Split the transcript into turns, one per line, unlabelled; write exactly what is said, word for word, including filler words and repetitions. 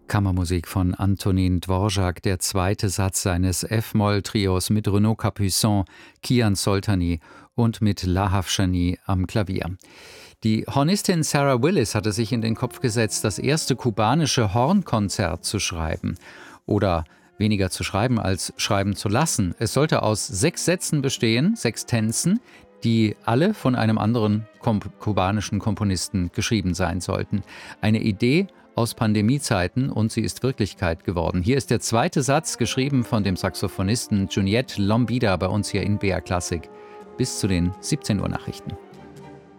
Kammermusik von Antonin Dvorak, der zweite Satz seines F-Moll-Trios mit Renaud Capuçon, Kian Soltani und mit Lahav Shani am Klavier. Die Hornistin Sarah Willis hatte sich in den Kopf gesetzt, das erste kubanische Hornkonzert zu schreiben. Oder weniger zu schreiben als schreiben zu lassen. Es sollte aus sechs Sätzen bestehen, sechs Tänzen, die alle von einem anderen komp- kubanischen Komponisten geschrieben sein sollten. Eine Idee aus Pandemiezeiten und sie ist Wirklichkeit geworden. Hier ist der zweite Satz, geschrieben von dem Saxophonisten Juniette Lombida bei uns hier in B R Klassik. Bis zu den siebzehn Uhr Nachrichten.